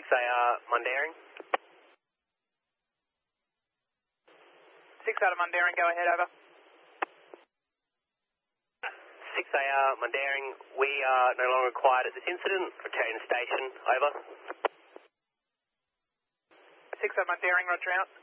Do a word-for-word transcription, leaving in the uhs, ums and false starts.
A R Mundaring. six out of Mundaring, go ahead, over. six A R Mundaring, we are no longer required at this incident. Return to station, over. six out of Mundaring, roger out.